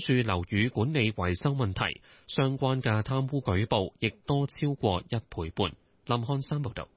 注樓宇管理維修問題，相關嘅貪污舉報亦多超過1倍半。林漢山報導。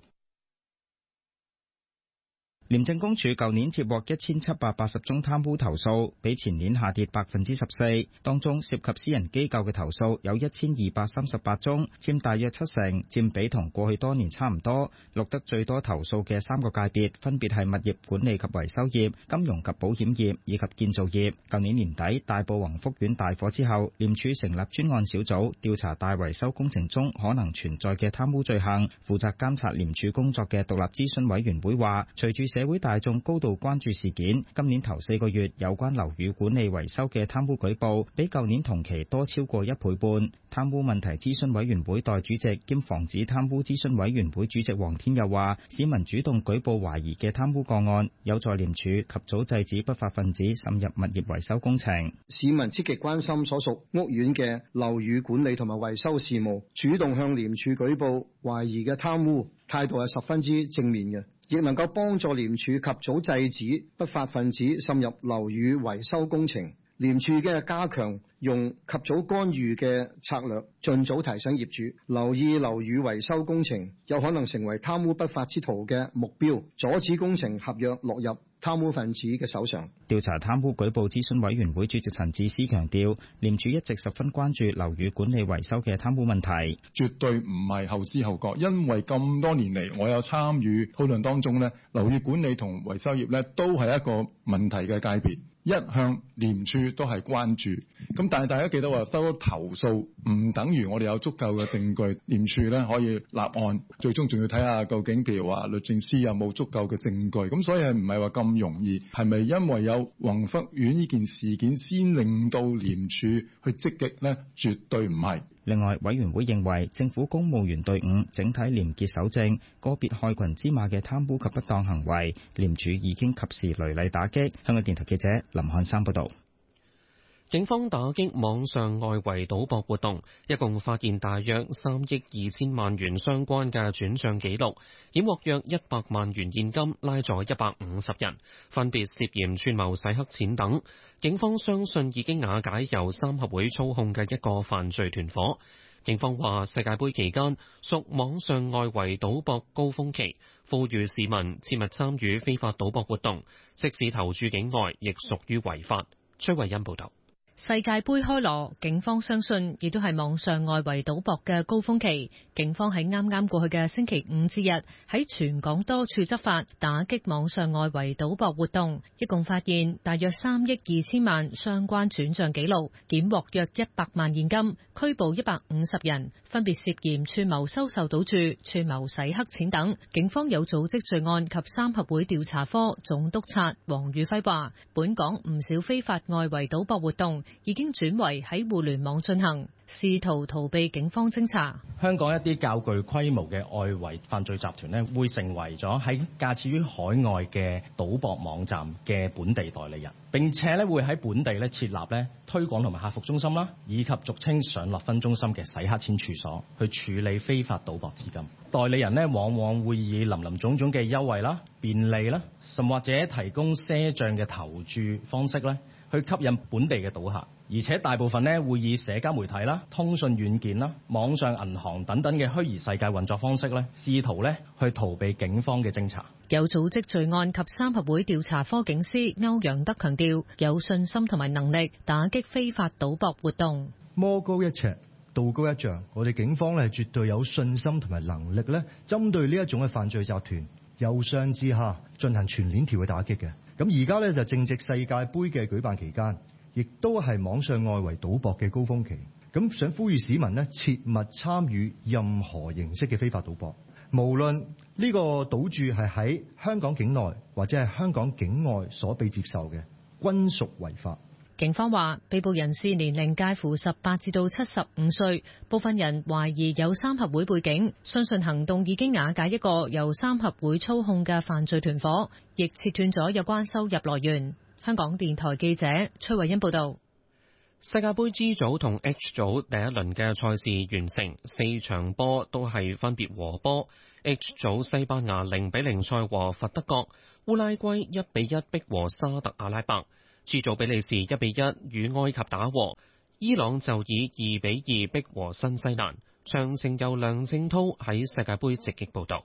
廉政公署舊年接獲1780宗貪污投訴，比前年下跌14%。當中涉及私人機構嘅投訴有1238宗，佔大約70%，佔比同過去多年差唔多。錄得最多投訴嘅3個界別，分別係物業管理及維修業、金融及保險業以及建造業。舊年年底大埔宏福苑大火之後，廉署成立專案小組調查大維修工程中可能存在嘅貪污罪行。負責監察廉署工作嘅獨立諮詢委員會話，隨住社會大眾高度關注事件，今年頭4個月有關樓宇管理維修嘅貪污舉報，比舊年同期多超過1倍半。貪污問題諮詢委員會代主席兼防止貪污諮詢委員會主席黃天佑話，市民主動舉報懷疑嘅貪污個案，有助廉署及早制止不法分子滲入物業維修工程。 市民積極關心所屬屋苑嘅樓宇管理同埋維修事務，主動向廉署舉報懷疑嘅貪污，態度係十分之正面嘅，亦能夠幫助廉署及早制止不法分子滲入樓宇維修工程。廉署嘅加強用及早干預嘅策略，盡早提醒業主留意樓宇維修工程有可能成為貪污不法之徒嘅目標，阻止工程合約落入貪污分子嘅手上。 調查貪污舉報諮詢委員會主席陳智思強調，廉署一直十分關注樓宇管理維修嘅貪污問題， 絕對唔係後知後覺，因為咁多年嚟，我有參與討論當中呢，樓宇管理同維修業呢都係一個問題嘅界別。一向廉署都係關注，咁但係大家記得話，收到投訴唔等於我哋有足夠嘅證據，廉署咧可以立案，最終仲要睇下究竟譬如話律政司有冇足夠嘅證據，咁所以係唔係話咁容易，係咪因為有宏福苑呢件事件先令到廉署去積極呢？絕對唔係。 另外，委員會認為政府公務員隊伍整體廉潔守正，個別害群之馬嘅貪污及不當行為，廉署已經及時雷厲打擊。香港電台記者林漢山報導。 警方打擊網上外圍賭博活動，一共發現大約3億2千萬元相關嘅轉賬記錄，檢獲約100萬元現金，拉咗150人，分別涉嫌串謀洗黑錢等。警方相信已經瓦解由三合會操控嘅一個犯罪團伙。警方話，世界盃期間屬網上外圍賭博高峰期，呼籲市民切勿參與非法賭博活動，即使投注境外，亦屬於違法。崔慧欣報道。 世界盃開鑼，警方相信亦都係網上外圍賭博嘅高峰期。警方喺啱啱過去嘅星期五至日喺全港多處執法，打擊網上外圍賭博活動，一共發現大約3億2千萬相關轉賬記錄，檢獲約100萬現金，拘捕150人，分別涉嫌串謀收受賭注、串謀洗黑錢等。警方有組織罪案及三合會調查科總督察黃宇輝話，本港唔少非法外圍賭博活動已經轉為喺互聯網進行，試圖逃避警方偵查。 香港一啲較具規模嘅外圍犯罪集團會成為咗喺架設於海外嘅賭博網站嘅本地代理人，並且會喺本地設立推廣同埋客服中心啦，以及俗稱上落分中心嘅洗黑錢處所，去處理非法賭博資金。代理人往往會以林林種種嘅優惠啦、便利啦，甚或者提供賒賬嘅投注方式去吸引本地嘅賭客，而且大部分會以社交媒體啦、通訊軟件啦、網上銀行等等嘅虛擬世界運作方式試圖去逃避警方嘅偵查。 有組織罪案及三合會調查科警司歐陽德強調，有信心同埋能力打擊非法賭博活動。 魔高一尺，道高一丈，我哋警方絕對有信心同埋能力針對呢一種嘅犯罪集團，由上至下進行全鏈條嘅打擊嘅。咁而家就正值世界盃嘅舉辦期間，亦都係網上外圍賭博嘅高峰期。咁想呼籲市民切勿參與任何形式嘅非法賭博，無論呢個賭注係喺香港境內或者係香港境外所被接受嘅，均屬違法。 警方話，被捕人士年齡介乎18至到75歲，部分人懷疑有三合會背景，相信行動已經瓦解一個由三合會操控嘅犯罪團伙，亦切斷咗有關收入來源。香港電台記者崔慧欣報道。 世界盃 G 組同 H 組第一輪嘅賽事完成，4場波都係分別和波。H 組西班牙0-0賽和佛得角，烏拉圭1-1逼和沙特阿拉伯。 G 組比利時1-1與埃及打和，伊朗就以2-2逼和新西蘭。詳情由梁正濤喺世界盃直擊報導。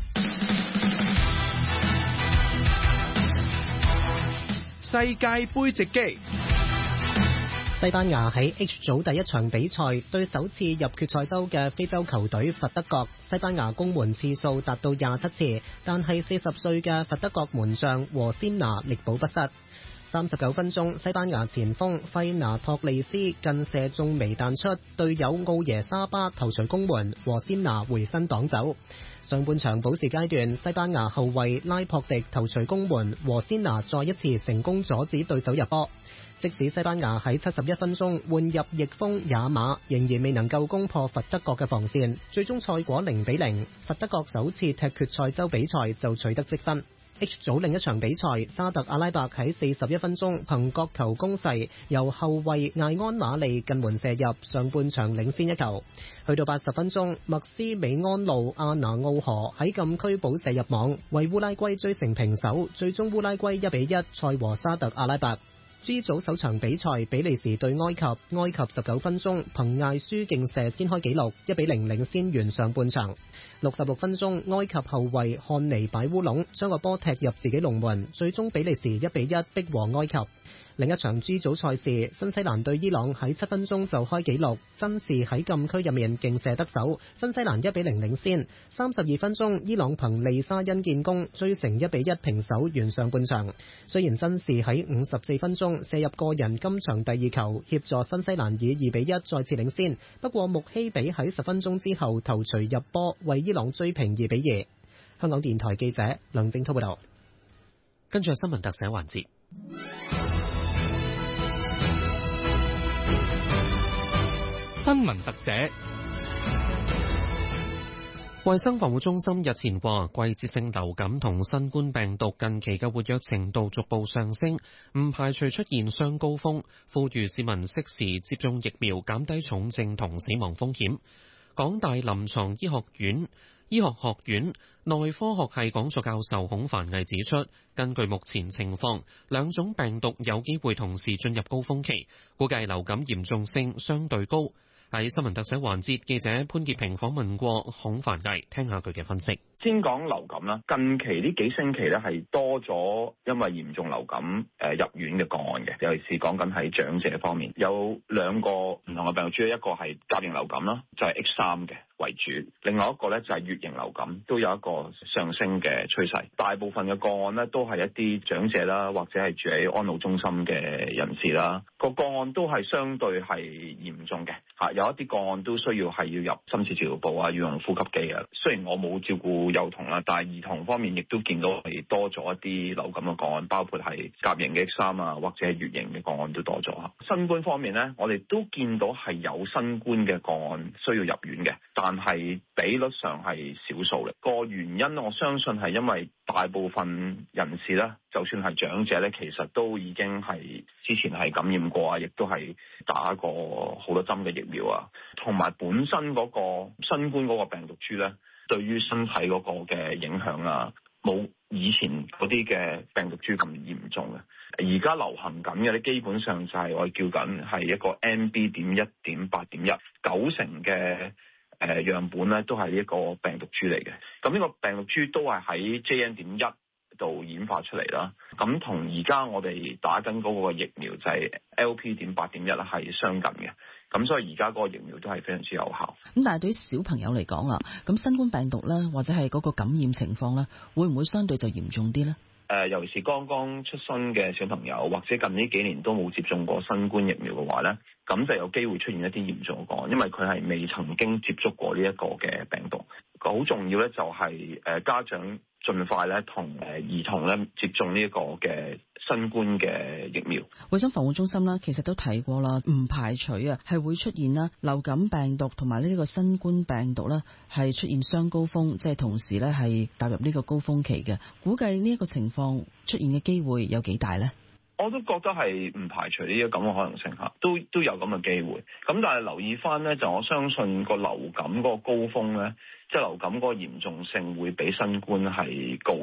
世界盃直擊。 西班牙喺 H 組第一場比賽對首次入決賽周嘅非洲球隊佛得角，西班牙攻門次數達到27次，但係40歲嘅佛得角門將和仙拿力保不失。39分鐘，西班牙前鋒費拿托利斯近射中楣彈出，隊友奧耶沙巴頭槌攻門，和仙拿回身擋走。上半場補時階段，西班牙後衛拉珀迪頭槌攻門，和仙拿再一次成功阻止對手入波。即使西班牙喺71分鐘換入翼鋒也馬，仍然未能夠攻破佛得角嘅防線，最終賽果0-0。佛得角首次踢決賽周比賽就取得積分。H 組另一場比賽，沙特阿拉伯喺41分鐘憑角球攻勢，由後衛艾安馬利近門射入，上半場領先一球。去到80分鐘，麥斯美安路阿拿奧河喺禁區補射入網，為烏拉圭追成平手，最終烏拉圭1-1賽和沙特阿拉伯。G 組首場比賽，比利時對埃及19分鐘憑艾舒勁射先開紀錄，1-0領先完上半場。66分鐘，埃及後衛漢尼擺烏龍，將個波踢入自己龍門，最終比利時1-1逼和埃及。另一場 G 組賽事，新西蘭對伊朗喺7分鐘就開紀錄，真士喺禁區入面勁射得手，新西蘭1-0領先。32分鐘，伊朗憑利沙恩建功，追成1-1平手完上半場。雖然真士喺54分鐘射入個人今場第2球，協助新西蘭以2-1再次領先，不過穆希比喺10分鐘之後頭槌入波，為伊朗追平2-2。香港電台記者梁正濤報道。 跟住係新聞特寫環節。 新聞特寫。 衛生防護中心日前話，季節性流感同新冠病毒近期嘅活躍程度逐步上升，唔排除出現雙高峰，呼籲市民適時接種疫苗，減低重症同死亡風險。港大臨床醫學學院內科學系講座教授孔凡毅指出，根據目前情況，兩種病毒有機會同時進入高峰期，估計流感嚴重性相對高。喺新聞特寫環節，記者潘潔平訪問過孔凡毅，聽下佢嘅分析。 先講流感啦，近期呢幾星期咧係多咗因為嚴重流感入院嘅個案嘅，尤其是講緊喺長者方面，有兩個唔同嘅病毒株，一個係甲型流感啦，就係 H3嘅為主，另外一個咧就係乙型流感，都有一個上升嘅趨勢。大部分嘅個案咧都係一啲長者啦，或者係住喺安老中心嘅人士啦，個案都係相對係嚴重嘅嚇，有一啲個案都需要係要入深切治療部啊，要用呼吸機啊。雖然我冇照顧幼童啦，但係兒童方面亦都見到係多咗一啲流感嘅個案，包括係甲型嘅 H3啊，或者係乙型嘅個案都多咗嚇。新冠方面咧，我哋都見到係有新冠嘅個案需要入院嘅，但係比率上係少數嘅。個原因我相信係因為大部分人士咧，就算係長者咧，其實都已經係之前係感染過啊，亦都係打過好多針嘅疫苗啊，同埋本身嗰個新冠嗰個病毒株咧，對於身體嗰個嘅影響啊，冇以前嗰啲嘅病毒株咁嚴重嘅。而家流行緊嘅咧，基本上就係我哋叫緊係一個 MB.1.8.1， 90%嘅樣本咧都係一個病毒株嚟嘅。咁呢個病毒株都係喺 JN.1度演化出嚟啦。咁同而家我哋打緊嗰個疫苗就係 LP.8.1 係相近嘅。咁所以而家嗰個疫苗都係非常之有效。 咁但係對於小朋友嚟講啦，咁新冠病毒咧，或者係嗰個感染情況咧，會唔會相對就嚴重啲咧？ 尤其是剛剛出生嘅小朋友，或者近呢幾年都冇接種過新冠疫苗嘅話咧，咁就有機會出現一啲嚴重嘅個案，因為佢係未曾經接觸過呢一個嘅病毒。好重要咧，就係家長盡快咧同兒童咧接種呢一個嘅新冠嘅疫苗。 衛生防護中心啦，其實都提過啦，唔排除啊係會出現啦流感病毒同埋呢個新冠病毒咧係出現雙高峰，即係同時咧係踏入呢個高峰期嘅。估計呢一個情況出現嘅機會有幾大咧？ 我都覺得係唔排除呢個咁嘅可能性嚇，都有咁嘅機會。咁但係留意翻咧，就我相信個流感嗰個高峰咧，即係流感嗰個嚴重性會比新冠係高嘅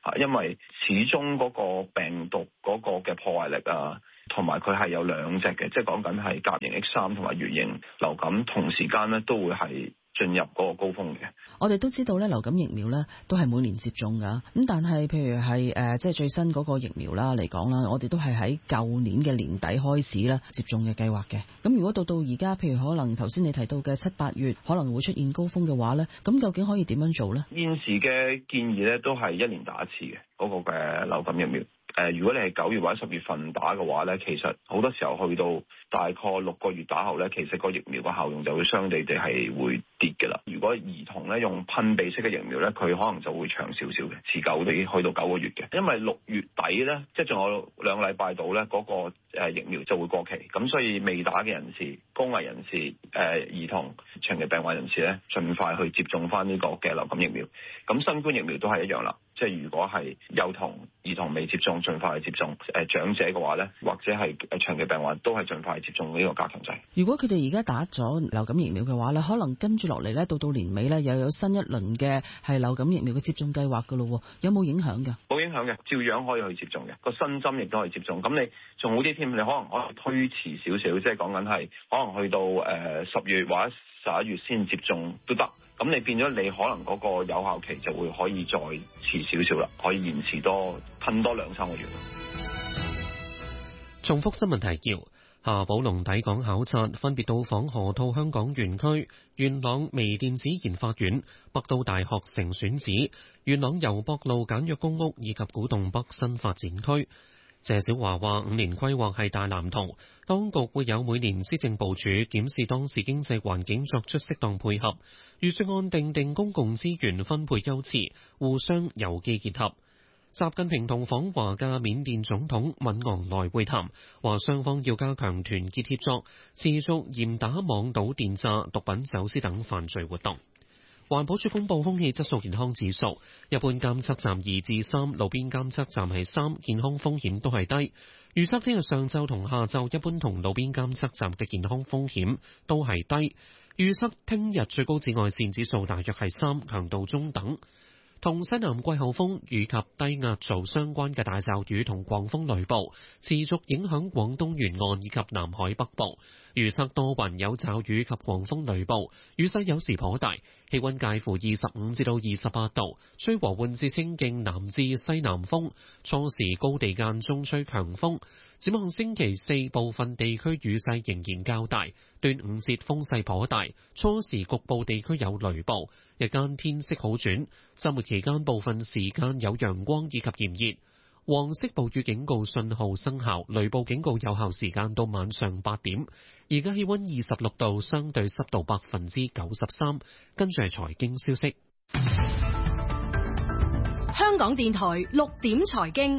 因為始終嗰個病毒嗰個嘅破壞力啊，同埋佢係有兩隻嘅，即係講緊係甲型 X3 同埋乙型流感同時間咧都會係進入嗰個高峰嘅。 我哋都知道咧，流感疫苗咧都係每年接種㗎。咁但係譬如係即係最新嗰個疫苗啦嚟講啦，我哋都係喺舊年嘅年底開始啦接種嘅計劃嘅。咁如果到而家，譬如可能頭先你提到嘅7、8月可能會出現高峰嘅話咧，咁究竟可以點樣做咧？ 現時嘅建議咧都係1年打一次嘅嗰個嘅流感疫苗。如果你係9月或者10月份打嘅話咧，其實好多時候去到大概6個月打後咧，其實個疫苗嘅效用就會相對地係會跌嘅啦。如果兒童咧用噴鼻式嘅疫苗咧，佢可能就會長少少嘅，持久地去到9個月嘅。因為6月底咧，即係仲有2個禮拜到咧，嗰個疫苗就會過期，咁所以未打嘅人士、高危人士、兒童、長期病患人士咧，盡快去接種翻呢個嘅流感疫苗。咁新冠疫苗都係一樣啦。即係如果係幼童、兒童未接種，盡快去接種；長者嘅話咧，或者係長期病患都係盡快去接種呢個加強劑。 如果佢哋而家打咗流感疫苗嘅話咧，可能跟住落嚟咧，到年尾咧又有新一輪嘅係流感疫苗嘅接種計劃噶咯，有冇影響㗎？ 冇影響嘅，照樣可以去接種嘅。個新針亦都可以接種。咁你仲好啲添，你可能推遲少少，即係講緊係可能去到10月或者11月先接種都得。咁你變咗你可能嗰個有效期就會可以再遲少少啦，可以延遲噴多2-3個月。 重複新聞提要：夏寶龍抵港考察，分別到訪河套香港園區、元朗微電子研發園、北都大學城選址、元朗油博路簡約公屋以及古洞北新發展區。謝小華話：5年規劃係大藍圖，當局會有每年施政部署，檢視當時經濟環境，作出適當配合。預算案定公共資源分配優次，互相有機結合。習近平同訪華嘅緬甸總統敏昂萊會談，話雙方要加強團結協作，持續嚴打網賭電詐、毒品走私等犯罪活動。環保署公布空氣質素健康指數，一般監測站2至3，路邊監測站係3，健康風險都係低。預測聽日上晝同下晝一般同路邊監測站嘅健康風險都係低。預測聽日最高紫外線指數大約係3，強度中等。同西南季候風以及低壓槽相關嘅大驟雨同狂風雷暴持續影響廣東沿岸以及南海北部，預測多雲有驟雨及狂風雷暴，雨勢有時頗大，氣溫介乎25至到28度，吹和緩至清勁南至西南風，初時高地間中吹強風。展望星期4部分地區雨勢仍然較大，端午節風勢頗大，初時局部地區有雷暴，日間天色好轉，週末期間部分時間有陽光以及炎熱。黃色暴雨警告信號生效，雷暴警告有效時間到晚上8點。而家氣溫26度，相對濕度93%。跟住係財經消息。 香港電台6點財經。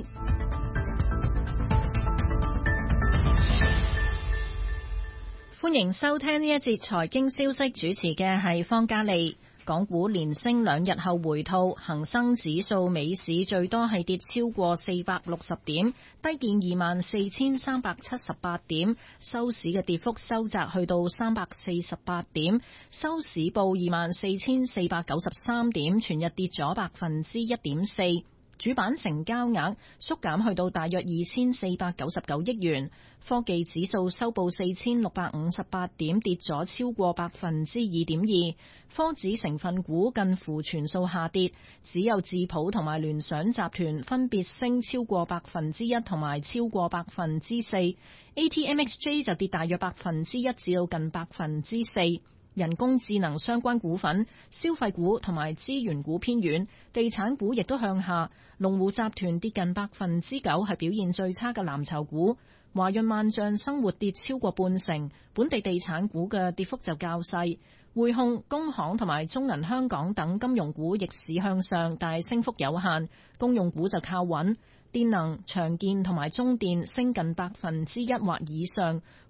歡迎收聽呢一節財經消息，主持嘅係方嘉利。港股連升2日後回吐，恒生指數尾市最多係跌超過460點，低見24,378點，收市嘅跌幅收窄去到348點，收市報24,493點，全日跌咗1.4%。主板成交額縮減去到大約2499億元，科技指數收報4658點，跌咗超過2.2%。科指成分股近乎全數下跌，只有智譜同埋聯想集團分別升超過1%同埋超過4%。ATMXJ 就跌大約1%至到近4%。人工智能相關股份、消費股同埋資源股偏軟，地產股亦都向下。龍湖集團跌近9%，係表現最差嘅藍籌股。華潤萬象生活跌超過半成，本地地產股嘅跌幅就較細。匯控、工行同埋中銀香港等金融股逆市向上，但係升幅有限。公用股就靠穩。電能、長建同埋中電升近1%或以上，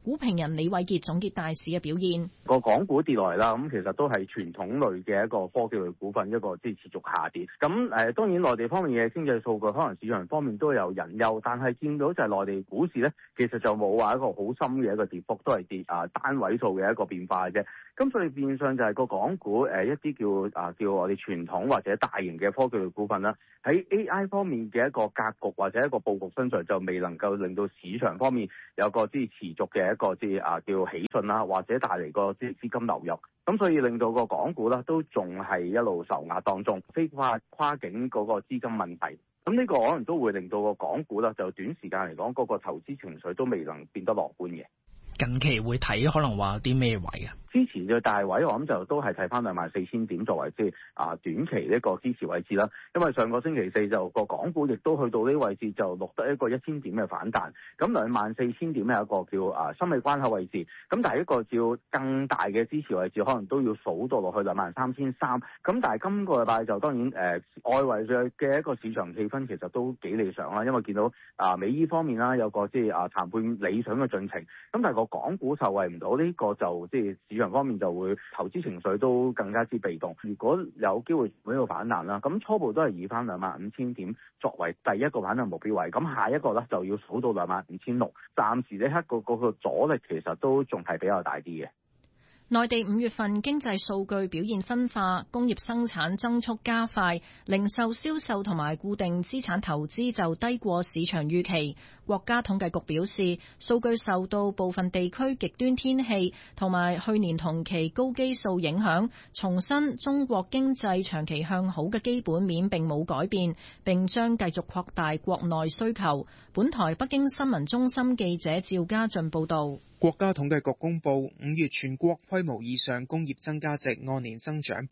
股評人李偉傑總結大市嘅表現。 個港股跌落嚟啦，咁其實都係傳統類嘅一個科技類股份一個即係持續下跌。咁當然內地方面嘅經濟數據可能市場方面都有隱憂，但係見到就係內地股市咧，其實就冇話一個好深嘅一個跌幅，都係跌單位數嘅一個變化嘅啫。咁所以變相就係個港股一啲叫我哋傳統或者大型嘅科技類股份啦，喺 AI 方面嘅一個格局或者一個佈局身上就未能夠令到市場方面有個即係持續嘅一個即係叫喜訊啦，或者帶嚟個即係資金流入。咁所以令到個港股咧都仲係一路受壓當中，非跨境嗰個資金問題。咁呢個可能都會令到個港股咧就短時間嚟講嗰個投資情緒都未能變得樂觀嘅。 近期會睇可能話啲咩位啊？ 之前嘅大位我諗就都係睇翻24,000點作為即係短期呢個支持位置啦。因為上個星期四就個港股亦都去到呢位置就錄得一個1000點嘅反彈。咁24,000點係一個叫心理關口位置。咁但係一個叫更大嘅支持位置，可能都要數到落去23,300。咁但係今個禮拜就當然外圍嘅一個市場氣氛其實都幾理想啦，因為見到美伊方面啦有個即係談判理想嘅進程。咁但係個港股受惠唔到呢個就即係市場方面就會投資情緒都更加之被動。如果有機會喺度反彈啦，咁初步都係以翻25,000點作為第一個反彈目標位。咁下一個咧就要數到25,600。暫時呢刻個阻力其實都仲係比較大啲嘅。 內地5月份經濟數據表現分化，工業生產增速加快，零售銷售同埋固定資產投資就低過市場預期。國家統計局表示，數據受到部分地區極端天氣同埋去年同期高基數影響，重申中國經濟長期向好嘅基本面並冇改變，並將繼續擴大國內需求。本台北京新聞中心記者趙家俊報道。 國家統計局公布5月全國規模以上工業增加值按年增長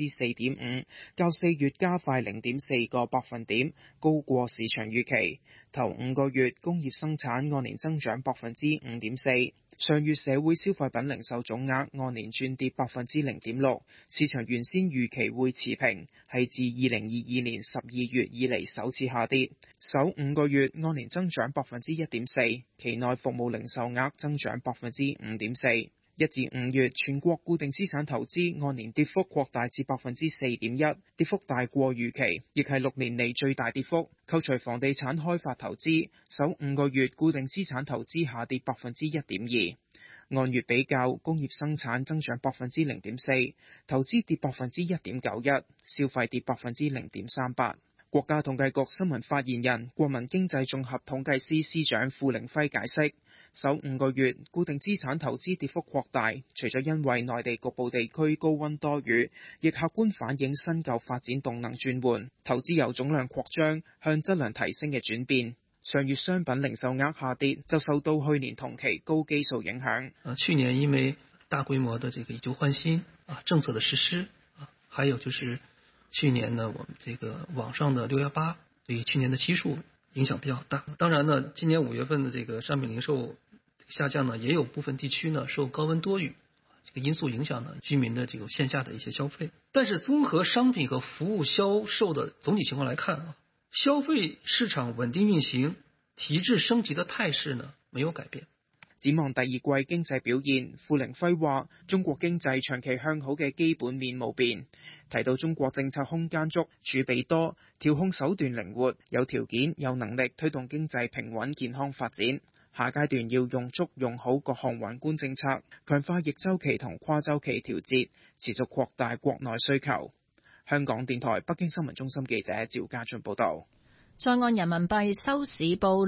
4.5%，較4月加快0.4個百分點，高過市場預期。頭5個月工業生產按年增長5.4%。上月社會消費品零售總額按年轉跌0.6%，市場原先預期會持平，係自2022年12月以嚟首次下跌。首5個月按年增長1.4%，期內服務零售額增長5.4%。1至5月全國固定資產投資按年跌幅擴大至4.1%，跌幅大過預期，亦係6年嚟最大跌幅。扣除房地產開發投資，首5個月固定資產投資下跌1.2%。按月比較，工業生產增長0.4%，投資跌1.91%，消費跌0.38%。國家統計局新聞發言人、國民經濟綜合統計司司長傅凌輝解釋，首5個月固定資產投資跌幅擴大，除咗因為內地局部地區高溫多雨，亦客觀反映新舊發展動能轉換，投資由總量擴張向質量提升嘅轉變。上月商品零售額下跌，就受到去年同期高基數影響。 去年因為大規模的這個以舊換新政策的實施，還有就是去年呢，我們這個網上的618對去年的基數影響比較大。當然呢，今年5月份的這個商品零售下降呢，也有部分地區呢受高溫多雨這個因素影響呢，居民的這個線下的一些消費。但是綜合商品和服務銷售的總體情況來看，消費市場穩定運行、提質升級的態勢呢沒有改變。 展望第二季經濟表現，傅凌輝話：中國經濟長期向好嘅基本面冇變，提到中國政策空間足、儲備多、調控手段靈活，有條件、有能力推動經濟平穩健康發展。下階段要用足用好各項宏觀政策，強化逆周期同跨周期調節，持續擴大國內需求。香港電台北京新聞中心記者趙家俊報道。 在岸人民幣收市報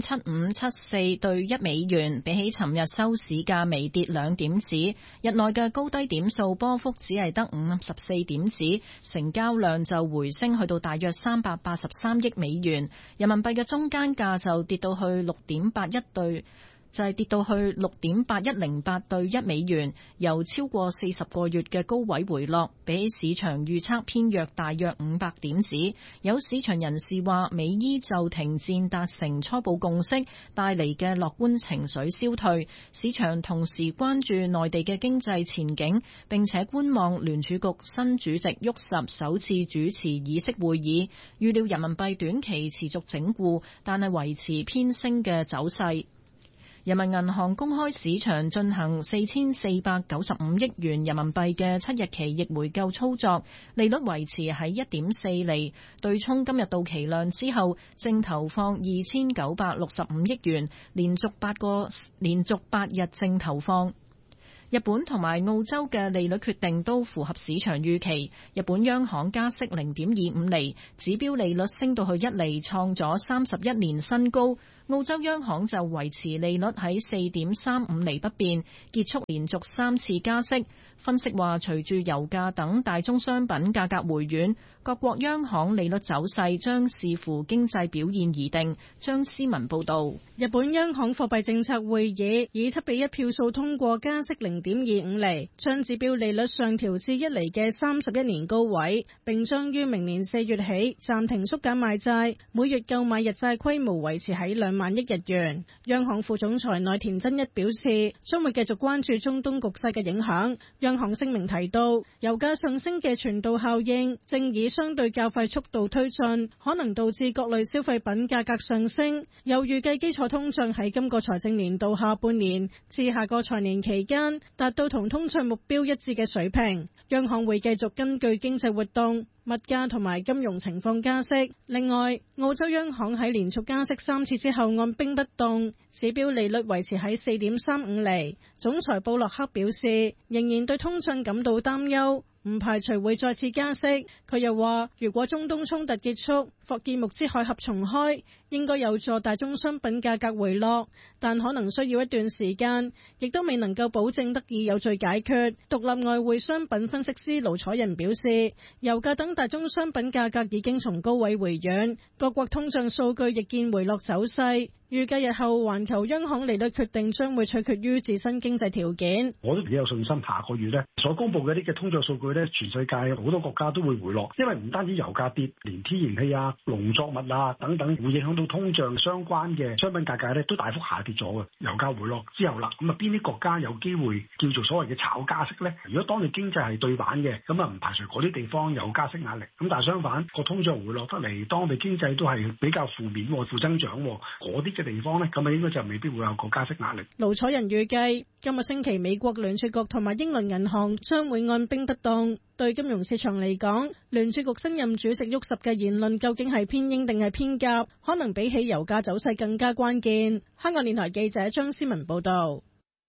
6.7574對1美元，比起尋日收市價微跌2點子。日內嘅高低點數波幅只係得54點子，成交量就回升去到大約383億美元。人民幣嘅中間價就跌到去6.81對。就係跌到去6.8108對1美元，由超過40個月嘅高位回落，比起市場預測偏弱大約500點子。有市場人士話，美伊就停戰達成初步共識，帶嚟嘅樂觀情緒消退。市場同時關注內地嘅經濟前景，並且觀望聯儲局新主席沃什首次主持議息會議。預料人民幣短期持續整固，但係維持偏升嘅走勢。 人民銀行公開市場進行4495億元人民幣嘅7日期逆回購操作，利率維持喺 1.4 厘，對沖今日到期量之後淨投放2965億元，連續8日淨投放。日本同埋澳洲嘅利率決定都符合市場預期。日本央行加息 0.25 厘，指標利率升到去1厘，創咗31年新高。澳洲央行就維持利率喺 4.35 厘不變，結束連續3次加息。分析話，隨住油價等大宗商品價格回軟，各國央行利率走勢將視乎經濟表現而定。張思文報導。 日本央行貨幣政策會議以7-1票數通過加息 0.25 厘，將指標利率上調至1厘嘅31年高位，並將於明年4月起暫停縮減買債，每月購買日債規模維持喺2萬億日元。央行副總裁內田真一表示，將會繼續關注中東局勢嘅影響。央行聲明提到，油價上升嘅傳導效應正以相對較快速度推進，可能導致各類消費品價格上升。又預計基礎通脹喺今個財政年度下半年至下個財年期間達到同通脹目標一致嘅水平。央行會繼續根據經濟活動、物價同埋金融情況加息。另外，澳洲央行喺連續加息3次之後按兵不動，指標利率維持喺 4.35 厘。總裁布洛克表示，仍然對通脹感到擔憂，唔排除會再次加息。佢又話，如果中東衝突結束，霍爾木茲海峽重開，應該有助大宗商品價格回落，但可能需要一段時間，亦都未能夠保證得以有序解決。獨立外匯商品分析師盧楚仁表示，油價等大宗商品價格已經從高位回軟，各國通脹數據亦見回落走勢。預計日後環球央行利率決定將會取決於自身經濟條件。 我都幾有信心，下個月所公布嘅啲嘅通脹數據全世界好多國家都會回落，因為唔單止油價跌，連天然氣啊、農作物啊等等會影響到通脹相關嘅商品價格都大幅下跌咗嘅。油價回落之後啦，咁啊邊啲國家有機會叫做所謂嘅炒加息呢？如果當你經濟係對版嘅，咁啊唔排除嗰啲地方有加息壓力。咁但係相反，個通脹回落得嚟，當你經濟都係比較負面、負增長嗰啲嘅地方呢，咁啊應該就未必會有個加息壓力。 盧楚仁預計今個星期美國聯儲局同埋英倫銀行將會按兵不動。對金融市場嚟講，聯儲局新任主席沃什嘅言論究竟係偏鷹定係偏鴿，可能比起油價走勢更加關鍵。香港電台記者張思文報道。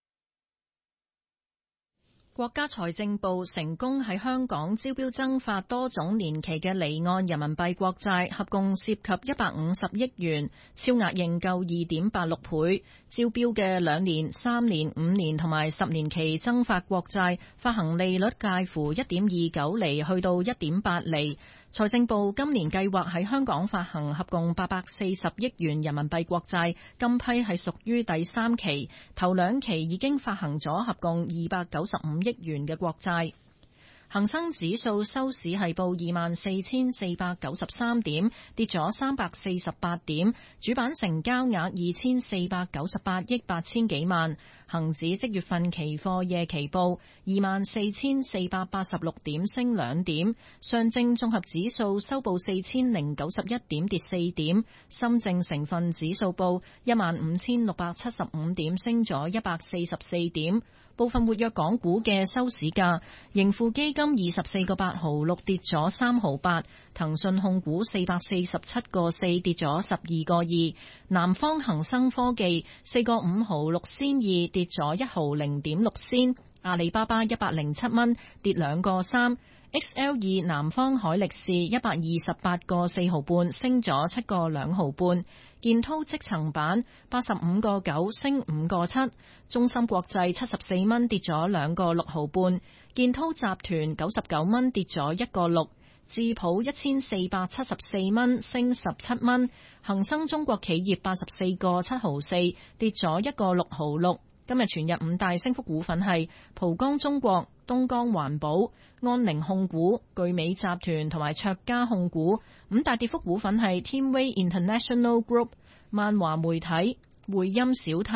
國家財政部成功喺香港招標增發多種年期嘅離岸人民幣國債，合共涉及150億元，超額認購2.86倍。招標嘅2年、3年、5年同埋10年期增發國債，發行利率介乎 1.29 厘去到 1.8 厘。財政部今年計劃喺香港發行合共840億元人民幣國債，今批係屬於第3期，頭2期已經發行咗合共295億元嘅國債。恒生指數收市係報24,493點，跌咗348點，主板成交額2,498億8千幾萬。恒指即月份期貨夜期報24,486點，升2點。上證綜合指數收報4,091點，跌4點。深證成分指數報15,675點，升咗144點。部分活躍港股嘅收市價，盈富基金24個8毫6跌咗3毫8，騰訊控股447個4跌咗12個2，南方恒生科技4個5毫6仙2跌咗1毫0.6仙，阿里巴巴107蚊跌2個3。XL2 南方海力士128個4毫半升咗7個2毫半，建滔積層板85個9升5個7，中芯國際74蚊跌咗2個6毫半，建滔集團99蚊跌咗1個6，智普1474蚊升17蚊，恒生中國企業84個7毫4跌咗1個6毫6。今日全日5大升幅股份係浦江中國、東江環保、安寧控股、巨美集團同埋卓家控股。5大跌幅股份係天威 International Group、萬華媒體、匯音小泰、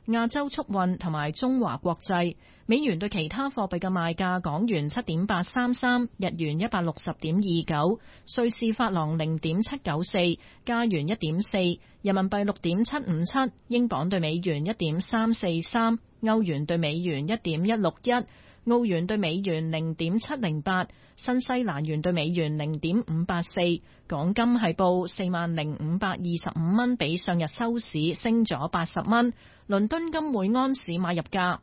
亞洲速運同埋中華國際。美元對其他貨幣嘅賣價：港元7.833，日元160.29，瑞士法郎0.794，加元1.4，人民幣6.757，英鎊對美元1.343，歐元對美元1.161，澳元對美元0.708，新西蘭元對美元0.584。港金係報40,525蚊，比上日收市升咗80蚊。倫敦金每安士買入價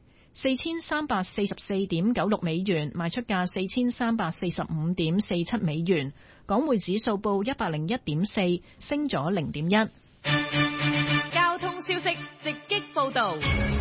4344.96美元，賣出價4345.47美元。港匯指數報101.4，升咗0.1。 交通消息直擊報道。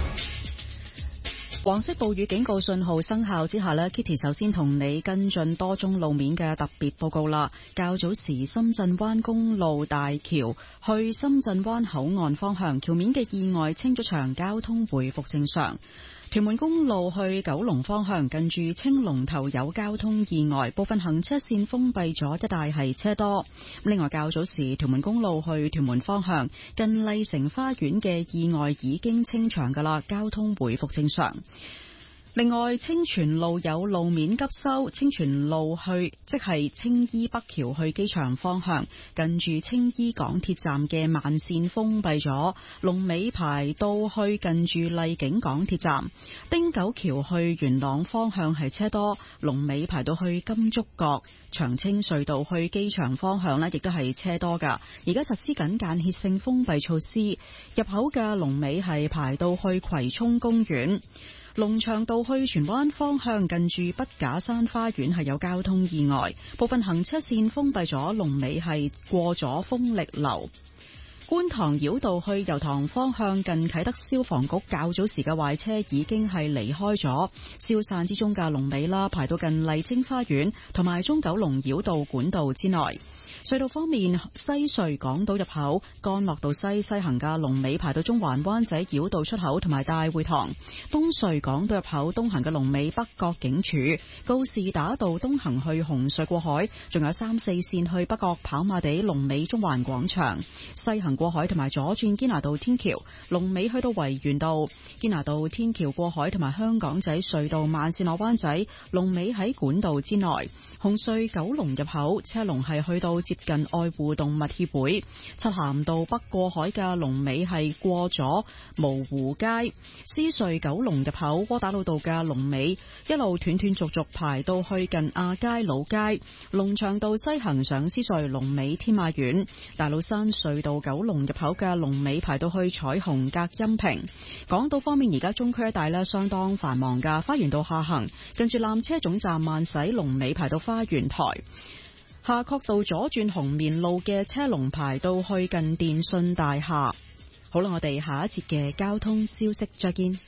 黃色暴雨警告信號生效之下呢 Kitty 首先同你跟進多宗路面嘅特別報告啦。較早時深圳灣公路大橋去深圳灣口岸方向橋面嘅意外清咗場，交通回復正常。屯門公路去九龍方向近住青龍頭有交通意外，部分行車線封閉咗，一帶係車多。另外較早時屯門公路去屯門方向近麗城花園嘅意外已經清場㗎啦，交通回復正常。另外，清泉路有路面急修，清泉路去即係青衣北橋去機場方向，近住青衣港鐵站嘅慢線封閉咗，龍尾排到去近住荔景港鐵站。汀九橋去元朗方向係車多，龍尾排到去金竹角。長青隧道去機場方向呢亦都係車多㗎。而家實施緊間歇性封閉措施，入口嘅龍尾係排到去葵涌公園。龍翔道去荃灣方向近住筆架山花園係有交通意外，部分行車線封閉咗，龍尾係過咗豐力樓。觀塘繞道去油塘方向近啟德消防局較早時嘅壞車已經係離開咗，消散之中嘅龍尾啦，排到近麗晶花園同埋中九龍繞道管道之內。隧道方面，西隧港島入口干諾道西行嘅龍尾排到中環灣仔繞道出口同埋大會堂；東隧港島入口東行嘅龍尾北角警署；告士打道東行去紅隧過海，仲有3、4線去北角跑馬地龍尾中環廣場；西行過海同埋左轉堅拿道天橋龍尾去到維園道；堅拿道天橋過海同埋香港仔隧道慢線落灣仔龍尾喺管道之內；紅隧九龍入口車龍係去到接近愛護動物協會。漆咸道北過海嘅龍尾係過咗蕪湖街。獅隧九龍入口窩打老道嘅龍尾一路斷斷續續排到去近亞皆老街。龍翔道西行上獅隧龍尾天馬苑。大老山隧道九龍入口嘅龍尾排到去彩虹隔音屏。港島方面，而家中區一帶呢相當繁忙噶，花園道下行近住纜車總站慢駛龍尾排到花園台。夏慤道左轉紅棉路嘅車龍排到去近電信大廈。好啦，我哋下一節嘅交通消息再見。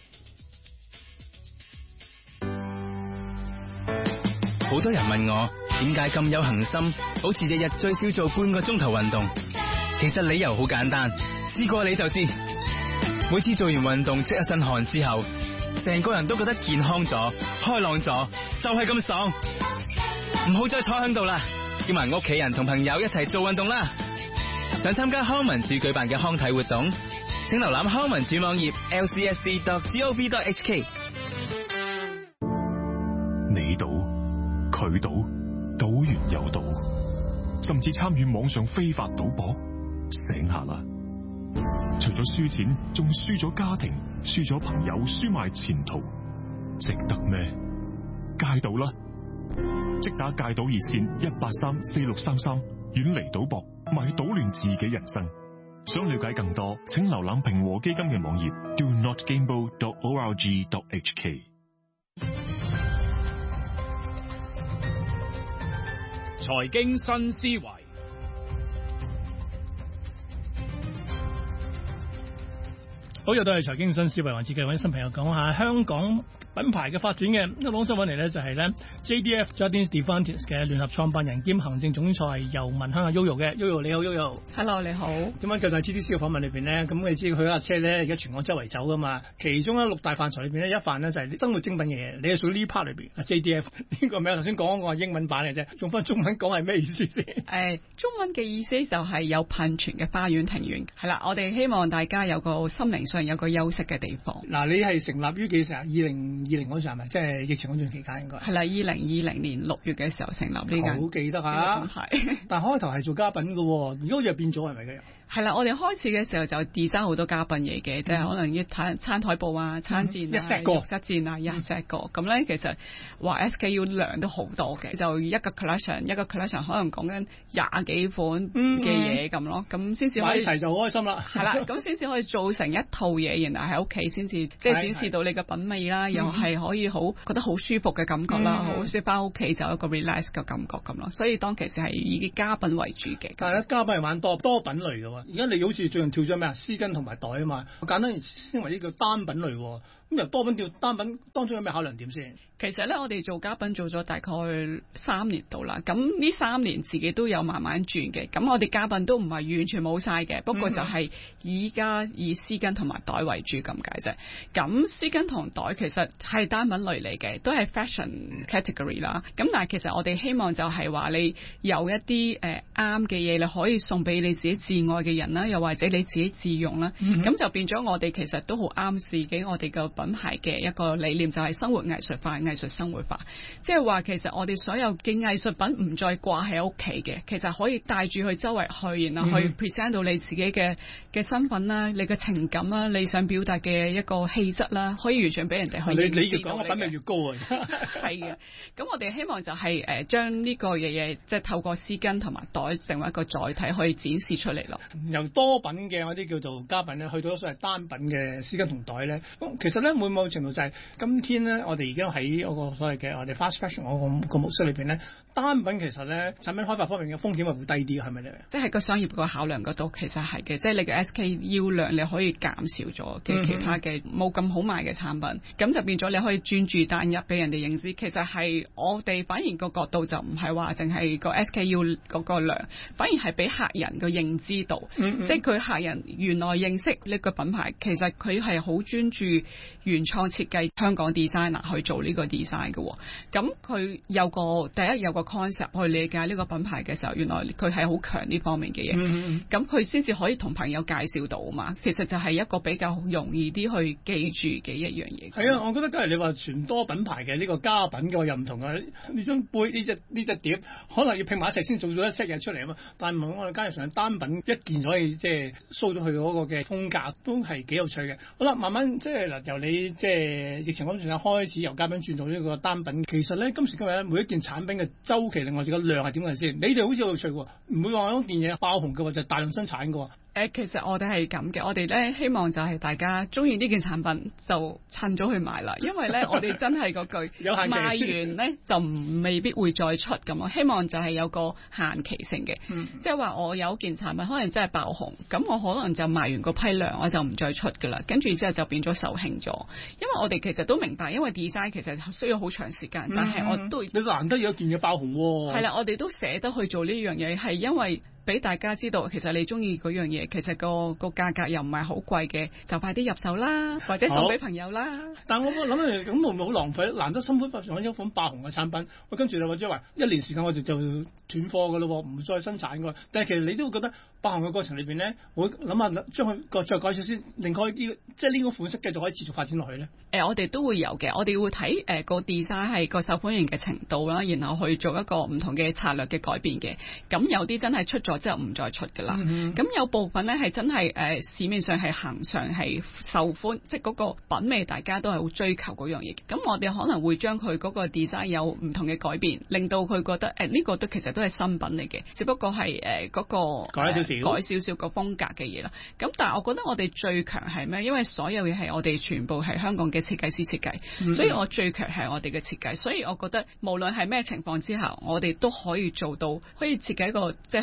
好多人問我點解咁有恒心，好似日日最少做半個鐘頭運動。其實理由好簡單，試過你就知。每次做完運動出一身汗之後，成個人都覺得健康咗、開朗咗，就係咁爽。唔好再坐喺度啦，叫埋屋企人同朋友一齊做運動啦！想參加康文署舉辦嘅康體活動，請瀏覽康文署網頁 lcsd.gov.hk。 你賭，佢賭，賭完又賭，甚至參與網上非法賭博，醒下啦！除咗輸錢，仲輸咗家庭，輸咗朋友，輸埋前途，值得咩？戒賭啦！即打戒賭熱線1834633，遠離賭博，咪賭亂自己人生。想了解更多，請瀏覽平和基金嘅網頁 donotgamble.org.hk。 財經新思維，好，又到係財經新思維環節嘅，揾新朋友講下香港品牌嘅發展嘅。咁網上揾嚟咧就係咧 JDF Jardine Devantis 嘅聯合創辦人兼行政總裁游文香啊 Yoyo 嘅 Yoyo， 你好 Yoyo。Hello， 你好。咁樣就喺 TDC 嘅訪問裏邊咧，咁你知佢架車咧而家全港周圍走噶嘛，其中6大範疇裏邊咧，一範咧就係生活精品嘅嘢，你係屬於呢 part 裏邊 JDF 呢個名頭先講嗰個係英文版嚟啫，用翻中文講係咩意思先？ 中文嘅意思就係有噴泉嘅花園庭園，係啦，我哋希望大家有個心靈上有個休息嘅地方。 嗱，你係成立於幾時啊？2020嗰陣係咪？即係疫情嗰段期間應該係啦，2020年6月嘅時候成立呢間。 好記得啊！但係開頭係做家品嘅喎，而家好似變咗係咪嘅？ 係啦，我哋開始嘅時候就 design 好多家品嘢嘅，即係可能餐台布啊、餐墊啊、浴室墊啊、一 set 個咁咧。其實話 SKU 量都好多嘅，就一個 collection 可能講緊20幾款嘅嘢咁咯，咁先至買一齊就好開心啦。 係啦，咁先至可以做成一套嘢，然後喺屋企先至即係展示到你嘅品味啦，又係可以好覺得好舒服嘅感覺啦，好似翻屋企就有一個 relax 嘅感覺咁咯。所以當其時係以家品為主嘅。 但係咧，家品係玩多品類嘅喎。而家你好似最近跳咗咩啊？絲巾同埋袋啊嘛，我簡單稱為呢個單品類喎。咁由多品跳單品，當中有咩考量點先？ 其實咧，我哋做家品做咗大概3年度啦。咁呢3年自己都有慢慢轉嘅。咁我哋家品都唔係完全冇晒嘅，不過就係以絲巾同埋袋為主咁解啫。咁絲巾同袋其實係單品類嚟嘅，都係 fashion category 啦。咁但係其實我哋希望就係話你有一啲啱嘅嘢，你可以送俾你自己至愛嘅人啦，又或者你自己自用啦。咁就變咗我哋其實都好啱自己我哋嘅品牌嘅一個理念，就係生活藝術化、藝術生活化。即係話其實我哋所有嘅藝術品唔再掛喺屋企嘅，其實可以帶住去周圍去，然後去 present 到你自己嘅身份啦、你嘅情感啦、你想表達嘅一個氣質啦，可以完全俾人哋去。 你越講個品味越高啊！ 係嘅，咁我哋希望就係將呢個嘢即係透過絲巾同埋袋成為一個載體，可以展示出嚟咯。 由多品嘅嗰啲叫做家品咧，去到所謂單品嘅絲巾同袋咧，其實咧每某程度就係今天咧，我哋而家喺嗰個所謂嘅我哋 fast fashion 嗰個模式裏邊咧，單品其實咧產品開發方面嘅風險係會低啲，係咪咧？ 即係個商業個考量嗰度其實係嘅，即係你嘅 SKU 量你可以減少咗嘅其他嘅冇咁好賣嘅產品，咁就變咗你可以專注單一俾人哋認知。其實係我哋反而個角度就唔係話淨係個 SKU 嗰個量，反而係俾客人個認知度，即係佢客人原來認識呢個品牌，其實佢係好專注原創設計香港 designer 去做呢個 design 嘅。咁佢有個 concept 去理解呢個品牌嘅時候，原來佢係好強呢方面嘅嘢，咁佢先至可以同朋友介紹到嘛。其實就係一個比較容易啲去記住嘅一樣嘢。 係啊，我覺得假如你話全多品牌嘅呢個家品嘅話又唔同啊。呢張杯呢隻碟可能要拼埋一齊先做咗一 set 嘢出嚟啊嘛。但係唔係我哋加入上單品一件就可以即係 show 咗佢嗰個嘅風格，都係幾有趣嘅。好啦，慢慢即係嗱，由你即係疫情嗰段開始由家品轉到呢個單品，其實咧今時今日咧每一件產品嘅周期，另外自己量係點嘅先？你哋好似好有趣喎，唔會話嗰件嘢爆紅嘅話就大量生產嘅喎。 其實我哋係咁嘅，我哋咧希望就係大家中意呢件產品就趁早去買啦，因為咧我哋真係嗰句賣完咧就未必會再出咁咯。希望就係有個限期性嘅，即係話我有件產品可能真係爆紅，咁我可能就賣完個批量我就唔再出噶啦，跟住之後就變咗售罄咗。因為我哋其實都明白，因為 design 其實需要好長時間，但係我都你難得有件嘢爆紅喎。 係啦，我哋都捨得去做呢樣嘢，係因為俾大家知道，其實你中意嗰樣嘢，其實個價格又唔係好貴嘅，就快啲入手啦，或者送俾朋友啦。 但係我諗咁會唔會好浪費？難得辛苦揾一款爆紅嘅產品，跟住就或者話1年時間我哋就斷貨㗎咯，唔再生產㗎。但係其實你都會覺得爆紅嘅過程裏邊咧，會諗下將佢再改少先，令佢即係呢個款式繼續可以持續發展落去咧。 我哋都會有嘅，我哋會睇個 design 係個受歡迎嘅程度啦，然後去做一個唔同嘅策略嘅改變嘅。咁有啲真係出咗之後唔再出㗎啦。咁有部分咧係真係市面上係行上係受歡，即係嗰個品味大家都係好追求嗰樣嘢。咁我哋可能會將佢嗰個 design 有唔同嘅改變，令到佢覺得呢個都其實都係新品嚟嘅，只不過係嗰個改少少個風格嘅嘢啦。咁但係我覺得我哋最強係咩？因為所有嘢係我哋全部係香港嘅設計師設計，所以我最強係我哋嘅設計。所以我覺得無論係咩情況之下，我哋都可以做到，可以設計一個即係香港特色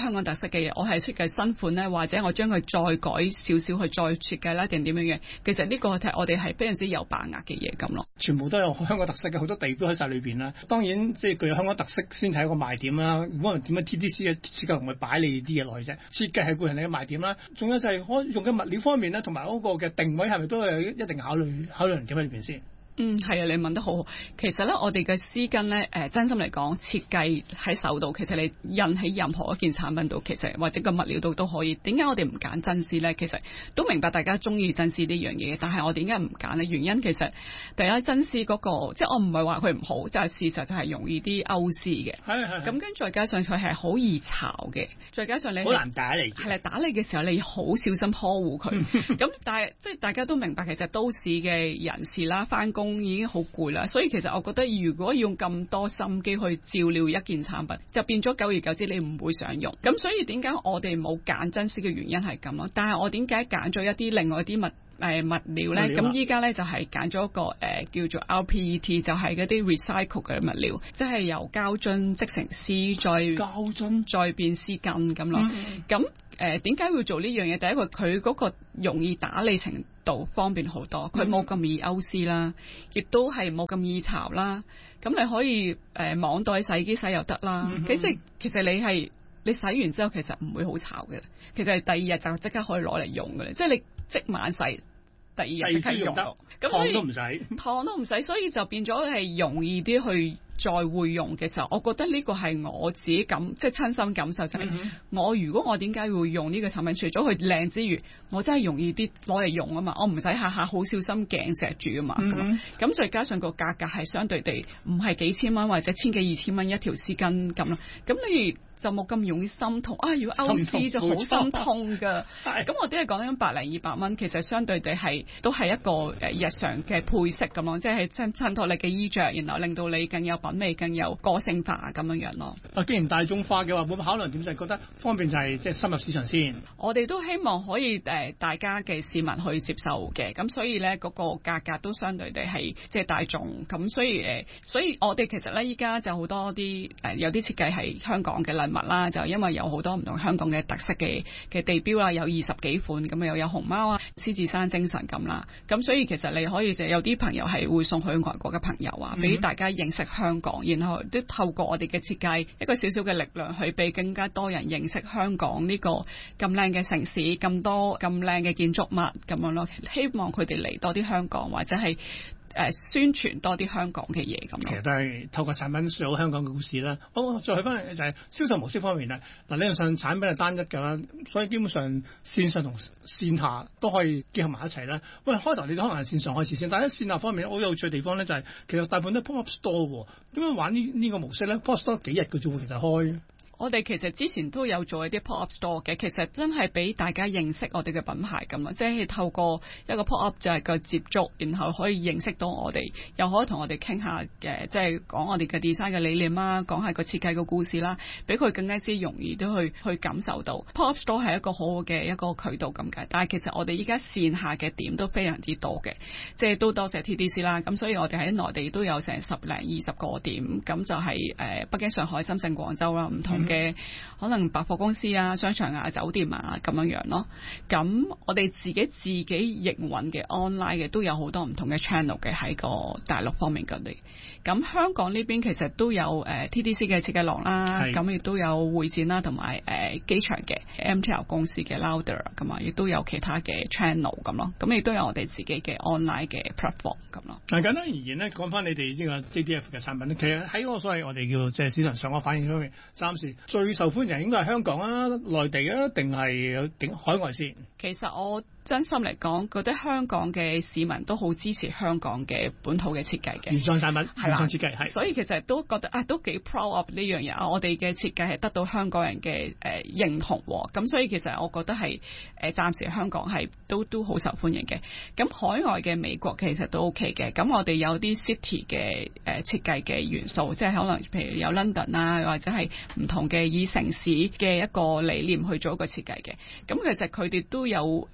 色嘅嘢，我係設計新款咧，或者我將佢再改少少去再設計啦，定點樣嘅？其實呢個我哋係非常之有把握嘅嘢咁咯。 全部都有香港特色嘅，好多地標喺晒裏邊啦。當然即係具有香港特色先係一個賣點啦。如果唔係點樣 TDC 嘅設計唔會擺你啲嘢落去啫？設計係固然你嘅賣點啦。仲有就係可用嘅物料方面咧，同埋嗰個嘅定位係咪都有一定考慮點喺裏邊先？ 係啊，你問得好好。其實咧，我哋嘅絲巾咧，真心嚟講，設計喺手度，其實你印喺任何一件產品度，其實或者個物料度都可以。點解我哋唔揀真絲咧？其實都明白大家中意真絲呢樣嘢，但係我點解唔揀咧？原因其實第一真絲嗰個，即係我唔係話佢唔好，即係事實就係容易啲勾絲嘅。係。咁跟住再加上佢係好易巢嘅，再加上你好難打理。係啦，打理嘅時候你好小心呵護佢。咁但係即係大家都明白，其實都市嘅人士啦，返工已經好攰啦，所以其實我覺得如果用咁多心機去照料一件產品，就變咗久而久之你唔會想用。咁所以點解我哋冇揀真絲嘅原因係咁咯。但係我點解揀咗一啲另外啲物料咧？咁依家咧就係揀咗一個叫做 RPET， 就係嗰啲 recycle 嘅物料，即係由膠樽織成絲，再變絲巾咁咯。咁點解會做呢樣嘢？第一個佢嗰個容易打理程度方便好多，佢冇咁易勾絲啦，亦都係冇咁易巢啦。咁你可以網袋洗衣機洗又得啦。其實你洗完之後其實唔會好巢嘅，其實第二日就即刻可以攞嚟用嘅，即係你即晚洗，第二日即刻用到。咁燙都唔使，所以就變咗係容易啲去再會用嘅時候，我覺得呢個係我自己即係親身感受就係，如果我點解會用呢個產品？除咗佢靚之餘，我真係容易啲攞嚟用啊嘛，我唔使下下好小心鏡錫住啊嘛。咁再加上個價格係相對地唔係幾千蚊或者千幾2000蚊一條絲巾咁啦，咁你就冇咁容易心痛啊！如果勾絲就好心痛㗎。咁我哋係講緊100、200蚊，其實相對地都係一個日常嘅配飾咁咯，即係襯托你嘅衣着，然後令到你更有品味、更有個性化咁樣樣咯。 既然大眾化嘅話，會唔會考慮點就係覺得方便就係即係深入市場先？ 我哋都希望可以大家嘅市民去接受嘅，咁所以咧嗰個價格都相對地係即係大眾咁，所以我哋其實咧依家就好多啲有啲設計係香港嘅物啦，就因為有好多唔同香港嘅特色嘅地標啦，有20幾款咁又有熊貓啊、獅子山精神咁啦，咁所以其實你可以就有啲朋友係會送去外國嘅朋友啊，俾大家認識香港，然後都透過我哋嘅設計一個少少嘅力量，去俾更加多人認識香港呢個咁靚嘅城市，咁多咁靚嘅建築物咁樣咯，希望佢哋嚟多啲香港或者係宣傳多啲香港嘅嘢咁。其實都係透過產品説好香港嘅故事啦。好，再去翻嚟就係銷售模式方面啦。嗱，理論上產品係單一㗎啦，所以基本上線上同線下都可以結合埋一齊啦。喂，開頭你哋可能係線上開始先，但喺線下方面好有趣嘅地方咧，就係其實大部分都係 pop-up store 喎。點樣玩呢個模式咧？ pop-up store 幾日嘅啫喎，其實開。 我哋其實之前都有做一啲 pop-up store 嘅，其實真係俾大家認識我哋嘅品牌咁啦，即係透過一個 pop-up 就係個接觸，然後可以認識到我哋，又可以同我哋傾下嘅，即係講我哋嘅 design 嘅理念啦，講下個設計嘅故事啦，俾佢更加之容易都去感受到 pop-up store 係一個好好嘅一個渠道咁解。但係其實我哋依家線下嘅點都非常之多嘅，即係都多謝 TDC 啦，咁所以我哋喺內地都有成10零20個點，咁就係北京、上海、深圳、廣州啦，唔同嘅可能百貨公司啊、商場啊、酒店啊咁樣樣咯。咁我哋自己營運嘅 online 嘅都有好多唔同嘅 channel 嘅喺個大陸方面嗰啲。咁香港呢邊其實都有TDC 嘅設計廊啦，咁亦都有會展啦，同埋機場嘅 MTL 公司嘅 Louder 咁啊，亦都有其他嘅 channel 咁咯。咁亦都有我哋自己嘅 online 嘅 platform 咁咯。 嗱，簡單而言咧，講翻你哋呢個 JDF 嘅產品咧，其實喺嗰個所謂我哋叫即係市場上嘅反應方面，暫時最受歡迎應該係香港啊、內地啊，定係海外先？ 其實我真心嚟講，覺得香港嘅市民都好支持香港嘅本土嘅設計嘅原創產品，原創設計係。所以其實都覺得都幾 proud of 呢樣嘢。我哋嘅設計係得到香港人嘅認同喎。咁所以其實我覺得係暫時香港係都好受歡迎嘅。咁海外嘅美國其實都 OK 嘅。咁我哋有啲 city 嘅設計嘅元素，即係可能譬如有 London 啊，或者係唔同嘅以城市嘅一個理念去做一個設計嘅。咁其實佢哋都有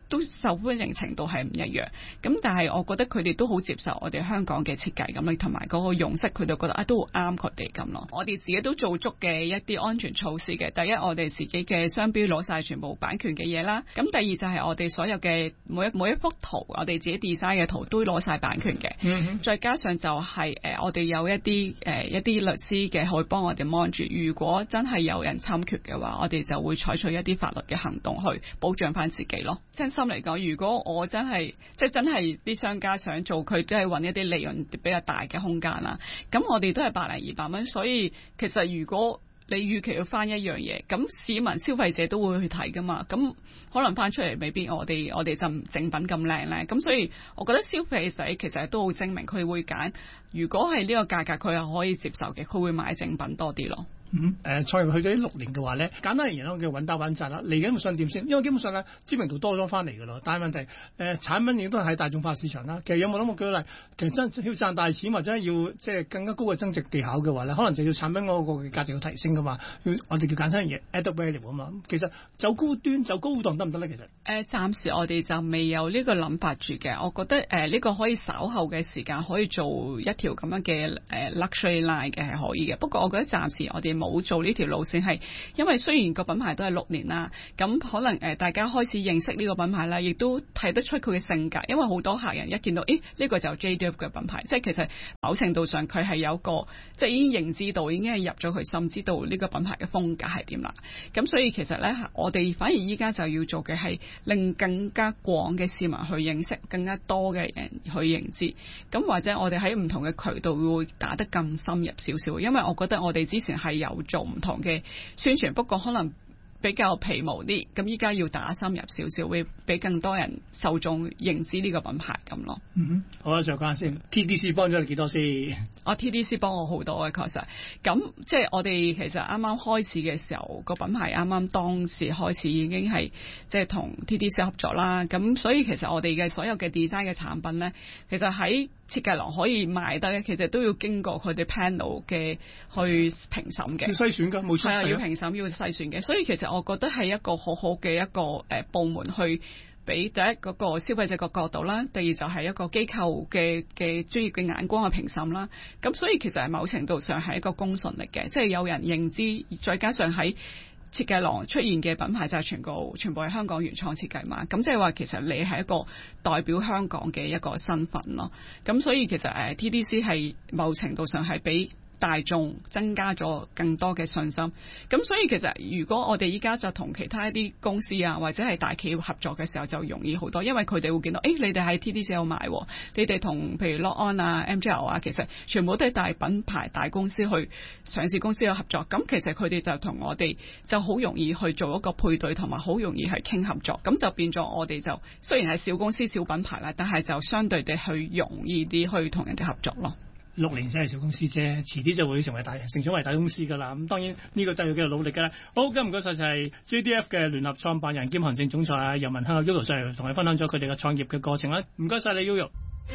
都受歡迎程度係唔一樣。咁但係我覺得佢哋都好接受我哋香港嘅設計咁樣，同埋嗰個用色，佢哋覺得都好啱佢哋咁咯。我哋自己都做足嘅一啲安全措施嘅。第一，我哋自己嘅商標攞晒全部版權嘅嘢啦。咁第二就係我哋所有嘅每一幅圖，我哋自己 design 嘅圖都攞晒版權嘅。再加上就係我哋有一啲律師嘅可以幫我哋 mon 住，如果真係有人侵權嘅話，我哋就會採取一啲法律嘅行動去保障翻自己咯。真心嚟講，如果我真係啲商家想做，佢都係揾一啲利潤比較大嘅空間啦。咁我哋都係100-200蚊，所以其實如果你預期要翻一樣嘢，咁市民消費者都會去睇噶嘛。咁可能翻出嚟未必我哋就正品咁靚咧。咁所以我覺得消費者其實都好精明，佢會揀。如果係呢個價格佢係可以接受嘅，佢會買正品多啲咯。 創業去咗6年嘅話咧，簡單而言我叫穩打穩紮啦。嚟緊會想點先？因為基本上咧知名度多咗翻嚟㗎咯。但係問題產品亦都係大眾化市場啦。其實有冇諗過舉例？其實真要賺大錢或者要即係更加高嘅增值技巧嘅話咧，可能就要產品嗰個價值要提升㗎嘛。我哋叫簡單嘢 added value 啊嘛。其實走高端走高檔得唔得咧？其實暫時我哋就未有呢個諗法住嘅。我覺得呢個可以稍後嘅時間可以做一條咁樣嘅luxury line 嘅係可以嘅。不過我覺得暫時我哋冇做呢條路線，係因為雖然個品牌都係6年啦，咁可能大家開始認識呢個品牌啦，亦都睇得出佢嘅性格。因為好多客人一見到呢個就 JDF 嘅品牌，即係其實某程度上佢係有個即係已經認知到，已經係入咗佢心，知道呢個品牌嘅風格係點啦。咁所以其實咧，我哋反而依家就要做嘅係令更加廣嘅市民去認識，更加多嘅人去認知。咁或者我哋喺唔同嘅渠道會打得更深入少少，因為我覺得我哋之前係有做唔同嘅宣傳，不過可能比較皮毛啲，咁依家要打深入少少，會俾更多人受眾認知呢個品牌咁咯。 好啦，再講下先 ，TDC 幫咗你幾多先 ？TDC 幫我好多嘅，確實。咁即係我哋其實啱啱開始嘅時候，個品牌啱啱當時開始已經係即係同 TDC 合作啦。咁所以其實我哋嘅所有嘅 design 嘅產品咧，其實喺設計廊可以賣得，其實都要經過佢哋 panel 嘅去評審嘅， 要篩選㗎，冇錯。 係啊，要評審，要篩選嘅。所以其實我覺得係一個好好嘅一個部門去俾第一嗰個消費者個角度啦，第二就係一個機構嘅專業嘅眼光去評審啦。咁所以其實係某程度上係一個公信力嘅，即係有人認知，再加上喺設計廊出現嘅品牌就係全部係香港原創設計嘛，咁即係話其實你係一個代表香港嘅一個身份咯。咁所以其實TDC 係某程度上係俾大眾增加咗更多嘅信心。咁所以其實如果我哋依家就同其他一啲公司啊或者係大企業合作嘅時候就容易好多，因為佢哋會見到你哋喺 TDC 有賣，你哋同譬如 Lock On 啊 MJL 啊，其實全部都係大品牌大公司去上市公司去合作，咁其實佢哋就同我哋就好容易去做一個配對，同埋好容易係傾合作，咁就變咗我哋就雖然係小公司小品牌啦，但係就相對地去容易啲去同人哋合作咯。 6年真係小公司啫，遲啲就會成長為大公司㗎啦。咁當然呢個真係要繼續努力㗎啦。好，今日唔該曬就係 JDF 嘅聯合創辦人兼行政總裁游雯香 Yoyo 上嚟同你分享咗佢哋嘅創業嘅過程啦。唔該曬你 Yoyo。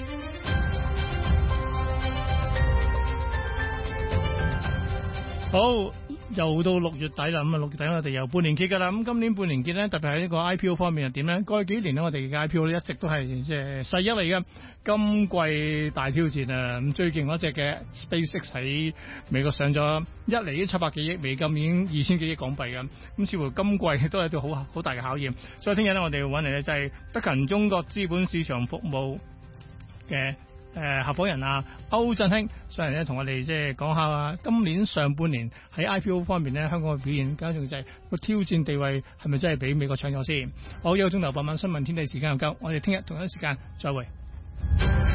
好，又到6月底啦，咁啊6月底我哋又半年結㗎啦。咁今年半年結咧，特別係呢個 IPO 方面係點咧？過去幾年咧，我哋嘅 IPO 咧一直都係即係世一嚟嘅。今季大挑戰啊！咁最勁嗰隻嘅 SpaceX 喺美國上咗一嚟700幾億美金，已經2000幾億港幣嘅。咁似乎今季都係一個好大嘅考驗。所以聽日咧，我哋要揾嚟咧就係德勤中國資本市場服務嘅合夥人啊歐振興上嚟咧，同我哋即係講下今年上半年喺 IPO 方面咧，香港嘅表現，加上就係個挑戰地位係咪真係俾美國搶咗先？好，一個鐘頭8晚新聞天地時間又夠，我哋聽日同一時間再會。